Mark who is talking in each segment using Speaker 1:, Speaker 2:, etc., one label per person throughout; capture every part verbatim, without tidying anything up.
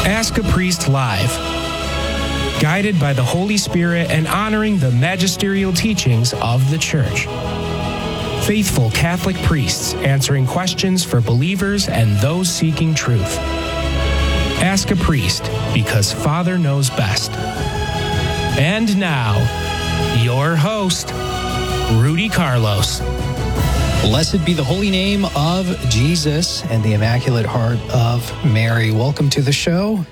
Speaker 1: Ask a Priest Live. Guided by the Holy Spirit and honoring the magisterial teachings of the Church. Faithful Catholic priests answering questions for believers and those seeking truth. Ask a Priest, because Father knows best. And now, your host, Rudy Carlos.
Speaker 2: Blessed be the holy name of Jesus and the Immaculate Heart of Mary. Welcome to the show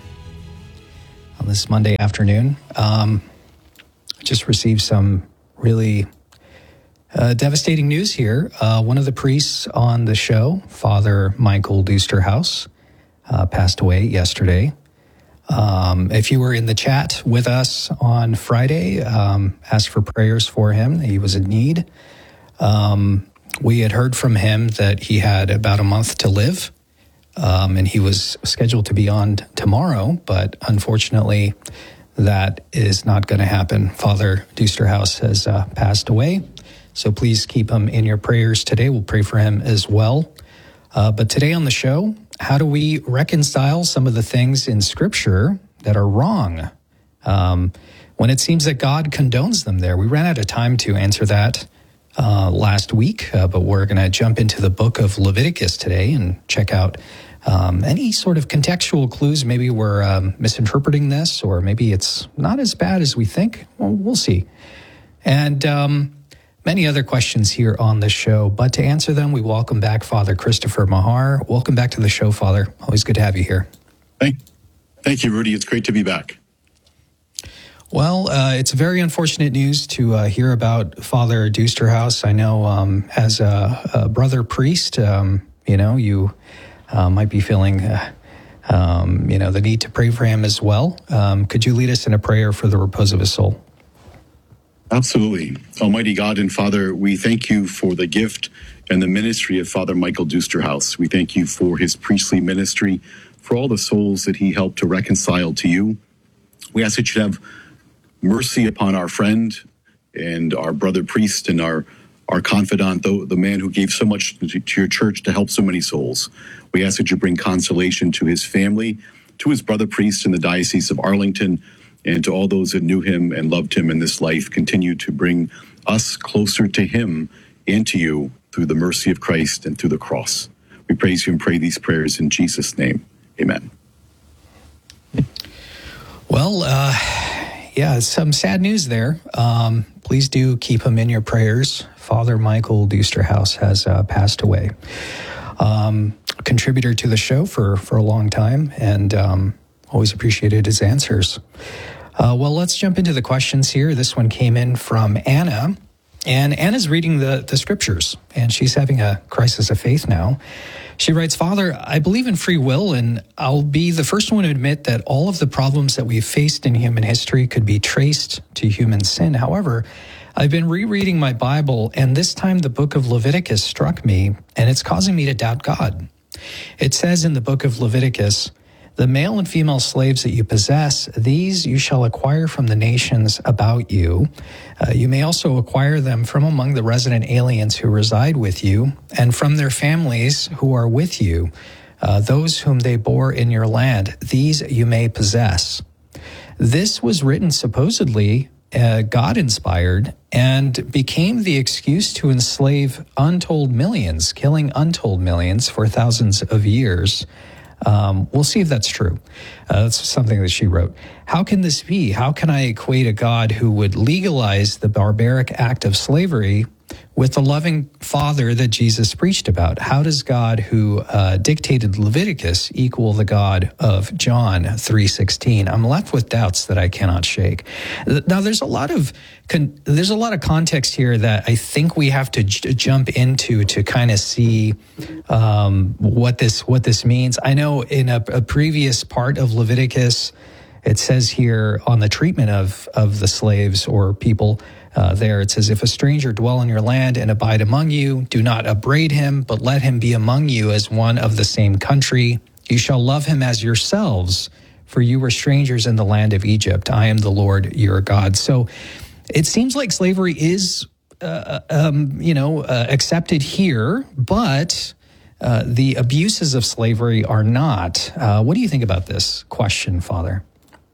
Speaker 2: on this Monday afternoon. Um, just received some really uh, devastating news here. Uh, one of the priests on the show, Father Michael Dusterhouse, uh, passed away yesterday. Um, if you were in the chat with us on Friday, um, asked for prayers for him. He was in need. Um, We had heard from him that he had about a month to live, um, and he was scheduled to be on tomorrow, but unfortunately, that is not going to happen. Father Dusterhouse has uh, passed away, so please keep him in your prayers today. We'll pray for him as well. Uh, but today on the show, how do we reconcile some of the things in Scripture that are wrong um, when it seems that God condones them there? We ran out of time to answer that Uh, last week, uh, but we're going to jump into the book of Leviticus today and check out um, any sort of contextual clues. Maybe we're um, misinterpreting this, or maybe it's not as bad as we think. Well, we'll see. And um, many other questions here on the show, but to answer them, we welcome back Father Christopher Mahar. Welcome back to the show, Father. Always good to have you here.
Speaker 3: Thank, thank you, Rudy. It's great to be back.
Speaker 2: Well, uh, it's very unfortunate news to uh, hear about Father Dusterhouse. I know um, as a, a brother priest, um, you know, you uh, might be feeling, uh, um, you know, the need to pray for him as well. Um, could you lead us in a prayer for the repose of his soul?
Speaker 3: Absolutely. Almighty God and Father, we thank you for the gift and the ministry of Father Michael Dusterhouse. We thank you for his priestly ministry, for all the souls that he helped to reconcile to you. We ask that you have mercy upon our friend and our brother priest and our, our confidant, the, the man who gave so much to, to your church to help so many souls. We ask that you bring consolation to his family, to his brother priest in the Diocese of Arlington, and to all those that knew him and loved him in this life. Continue to bring us closer to him and to you through the mercy of Christ and through the cross. We praise you and pray these prayers in Jesus' name. Amen.
Speaker 2: Well, uh... Yeah, some sad news there. Um, please do keep him in your prayers. Father Michael Dusterhouse has uh, passed away. Um, a contributor to the show for, for a long time, and um, always appreciated his answers. Uh, well, let's jump into the questions here. This one came in from Anna, and Anna's reading the, the scriptures, and she's having a crisis of faith now. She writes, Father, I believe in free will, and I'll be the first one to admit that all of the problems that we've faced in human history could be traced to human sin. However, I've been rereading my Bible, and this time the book of Leviticus struck me, and it's causing me to doubt God. It says in the book of Leviticus, the male and female slaves that you possess, these you shall acquire from the nations about you. Uh, you may also acquire them from among the resident aliens who reside with you, and from their families who are with you, uh, those whom they bore in your land. These you may possess. This was written supposedly uh, God-inspired and became the excuse to enslave untold millions, killing untold millions for thousands of years. Um, we'll see if that's true. Uh, that's something that she wrote. How can this be? How can I equate a God who would legalize the barbaric act of slavery with the loving Father that Jesus preached about? How does God who uh, dictated Leviticus equal the God of John three sixteen? I'm left with doubts that I cannot shake. Now, there's a lot of con- there's a lot of context here that I think we have to j- jump into to kind of see um, what this what this means. I know in a, a previous part of Leviticus, it says here on the treatment of of the slaves or people. Uh, there it says, if a stranger dwell in your land and abide among you, do not upbraid him, but let him be among you as one of the same country. You shall love him as yourselves, for you were strangers in the land of Egypt. I am the Lord your God. So it seems like slavery is, uh, um, you know, uh, accepted here, but uh, the abuses of slavery are not. Uh, what do you think about this question, Father?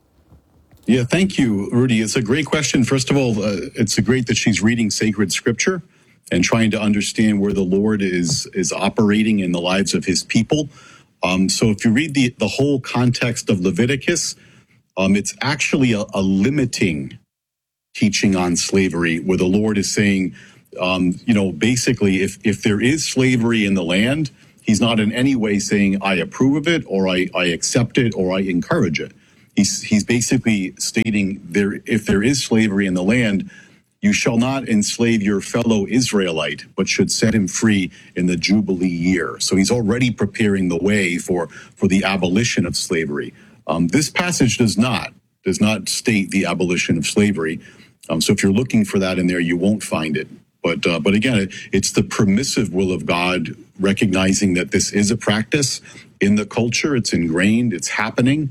Speaker 3: Yeah, thank you, Rudy. It's a great question. First of all, uh, it's a great that she's reading sacred scripture and trying to understand where the Lord is is operating in the lives of his people. Um, so if you read the, the whole context of Leviticus, um, it's actually a, a limiting teaching on slavery, where the Lord is saying, um, you know, basically, if, if there is slavery in the land, he's not in any way saying, I approve of it, or I, I accept it, or I encourage it. He's, he's basically stating, there, if there is slavery in the land, you shall not enslave your fellow Israelite, but should set him free in the Jubilee year. So he's already preparing the way for, for the abolition of slavery. Um, this passage does not, does not state the abolition of slavery. Um, so if you're looking for that in there, you won't find it. But, uh, but again, it, it's the permissive will of God, recognizing that this is a practice in the culture. It's ingrained, it's happening.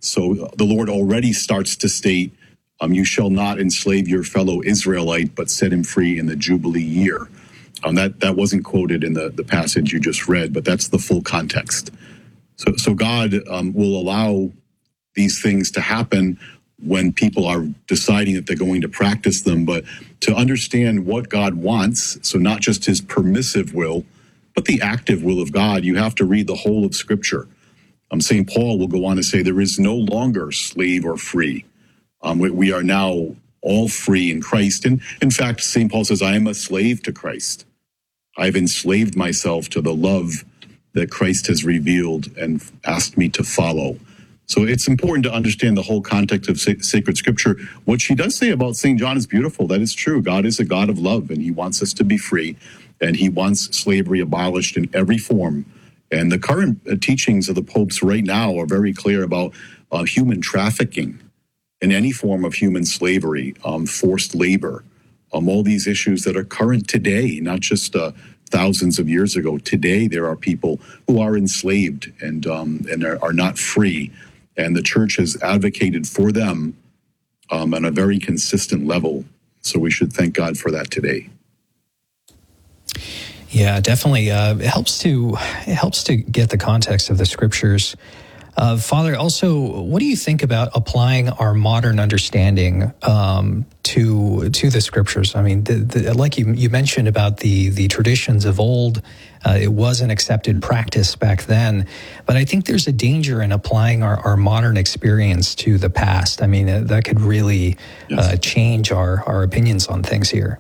Speaker 3: So the Lord already starts to state, Um, you shall not enslave your fellow Israelite, but set him free in the Jubilee year. Um, that, that wasn't quoted in the, the passage you just read, but that's the full context. So, so God um, will allow these things to happen when people are deciding that they're going to practice them. But to understand what God wants, so not just his permissive will, but the active will of God, you have to read the whole of Scripture. Um, Saint Paul will go on to say there is no longer slave or free. Um, we, we are now all free in Christ. And in fact, Saint Paul says, I am a slave to Christ. I've enslaved myself to the love that Christ has revealed and asked me to follow. So it's important to understand the whole context of sa- sacred scripture. What she does say about Saint John is beautiful. That is true. God is a God of love, and he wants us to be free, and he wants slavery abolished in every form. And the current uh, teachings of the popes right now are very clear about uh, human trafficking in any form of human slavery, um, forced labor, um, all these issues that are current today, not just uh, thousands of years ago. Today, there are people who are enslaved and um, and are, are not free, and the church has advocated for them um, on a very consistent level. So we should thank God for that today.
Speaker 2: Yeah, definitely. Uh, it helps to it helps to get the context of the scriptures. Uh, Father, also, what do you think about applying our modern understanding um, to to the scriptures? I mean, the, the, like you, you mentioned about the the traditions of old, uh, it was an accepted practice back then. But I think there's a danger in applying our, our modern experience to the past. I mean, uh, that could really yes. uh, change our, our opinions on things here.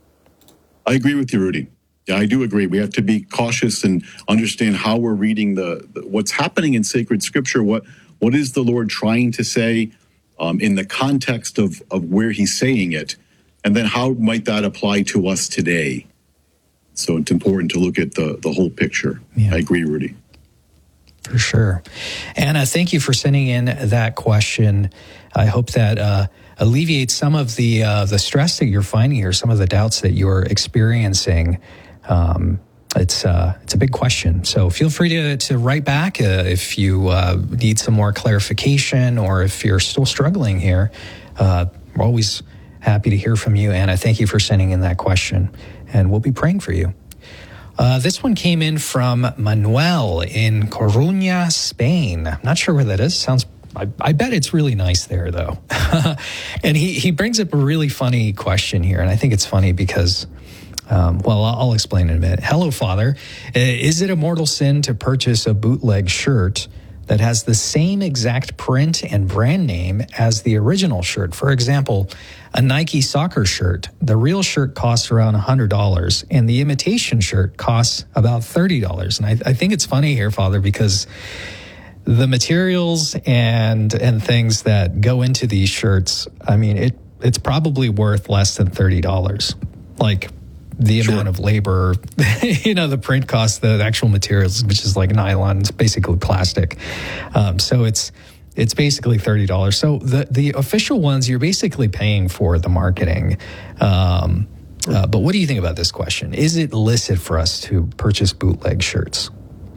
Speaker 3: I agree with you, Rudy. Yeah, I do agree. We have to be cautious and understand how we're reading the, the what's happening in sacred scripture. What what is the Lord trying to say um, in the context of, of where he's saying it? And then how might that apply to us today? So it's important to look at the, the whole picture. Yeah. I agree, Rudy.
Speaker 2: For sure. Anna, thank you for sending in that question. I hope that uh, alleviates some of the uh, the stress that you're finding here, some of the doubts that you're experiencing. Um, it's uh, it's a big question. So feel free to, to write back uh, if you uh, need some more clarification or if you're still struggling here. Uh, we're always happy to hear from you, Anna. Thank you for sending in that question, and we'll be praying for you. Uh, this one came in from Manuel in Coruña, Spain. I'm not sure where that is. Sounds I, I bet it's really nice there, though. And he, he brings up a really funny question here, and I think it's funny because... Um, well, I'll explain in a minute. Hello, Father. Is it a mortal sin to purchase a bootleg shirt that has the same exact print and brand name as the original shirt? For example, a Nike soccer shirt. The real shirt costs around one hundred dollars, and the imitation shirt costs about thirty dollars. And I, I think it's funny here, Father, because the materials and and things that go into these shirts, I mean, it it's probably worth less than thirty dollars. Like... the sure. amount of labor, you know, the print cost, the actual materials, which is like nylon, it's basically plastic. Um, so it's it's basically thirty dollars. So the, the official ones, you're basically paying for the marketing. Um, uh, but what do you think about this question? Is it illicit for us to purchase bootleg shirts?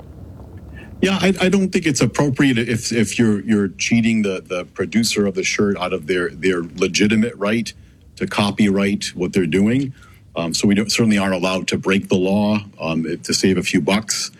Speaker 3: Yeah, I, I don't think it's appropriate if if you're you're cheating the, the producer of the shirt out of their, their legitimate right to copyright what they're doing. Um, so we don't, certainly aren't allowed to break the law um, to save a few bucks.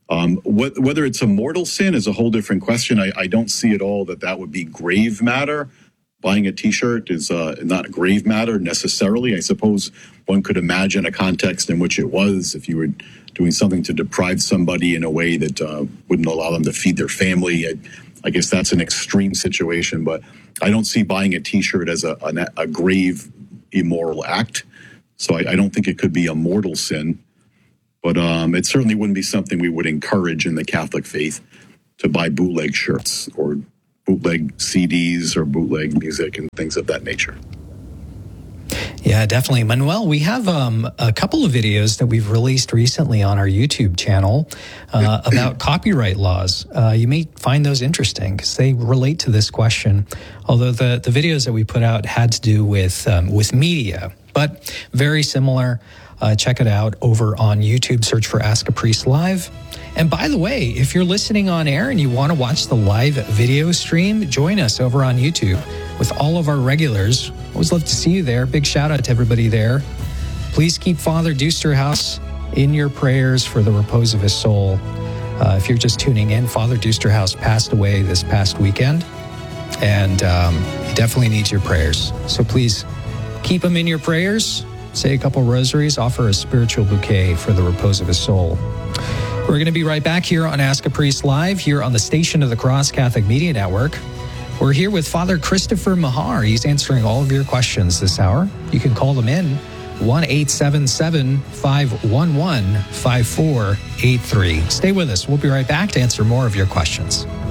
Speaker 3: Um, wh- whether it's a mortal sin is a whole different question. I, I don't see at all that that would be grave matter. Buying a T-shirt is uh, not grave matter necessarily. I suppose one could imagine a context in which it was, if you were doing something to deprive somebody in a way that uh, wouldn't allow them to feed their family. I, I guess that's an extreme situation, but I don't see buying a T-shirt as a, a, a grave immoral act. So I, I don't think it could be a mortal sin. But um, it certainly wouldn't be something we would encourage in the Catholic faith to buy bootleg shirts or bootleg C Ds or bootleg music and things of that nature.
Speaker 2: Yeah, definitely. Manuel, we have um, a couple of videos that we've released recently on our YouTube channel uh, about copyright laws. Uh, you may find those interesting because they relate to this question, although the, the videos that we put out had to do with, um, with media, but very similar. Uh, check it out over on YouTube. Search for Ask a Priest Live. And by the way, if you're listening on air and you want to watch the live video stream, join us over on YouTube with all of our regulars. Always love to see you there. Big shout out to everybody there. Please keep Father Dusterhouse in your prayers for the repose of his soul. Uh, if you're just tuning in, Father Dusterhouse passed away this past weekend, and um, he definitely needs your prayers. So please keep him in your prayers. Say a couple rosaries, offer a spiritual bouquet for the repose of his soul. We're going to be right back here on Ask a Priest Live, here on the Station of the Cross Catholic Media Network. We're here with Father Christopher Mahar. He's answering all of your questions this hour. You can call them in, one eight seven seven, five one one, five four eight three. Stay with us. We'll be right back to answer more of your questions.